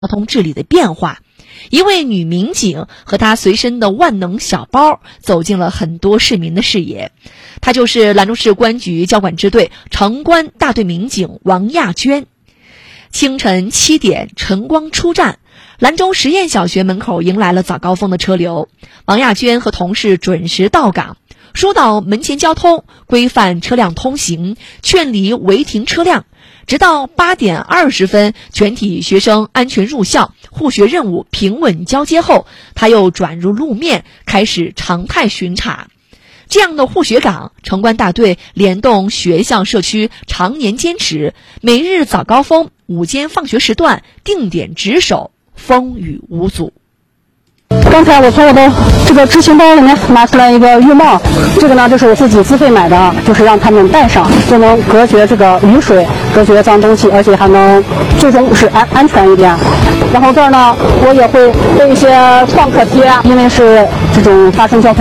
交通治理的变化。一位女民警和她随身的万能小包走进了很多市民的视野。她就是兰州市公安局交管支队城关大队民警王亚娟。清晨7点，晨光出站，兰州实验小学门口迎来了早高峰的车流。王亚娟和同事准时到岗，疏导门前交通，规范车辆通行，劝离违停车辆。直到8点20分，全体学生安全入校，护学任务平稳交接后，他又转入路面，开始常态巡查。这样的护学岗，城关大队联动学校社区常年坚持，每日早高峰、午间放学时段定点值守，风雨无阻。 刚才我从我的这个执勤包里面拿出来一个浴帽，这个呢就是我自己自费买的，就是让他们戴上，就能隔绝这个雨水，隔绝脏东西，而且还能最终是安全一点。然后这儿呢，我也会备一些创可贴，因为是这种发生交通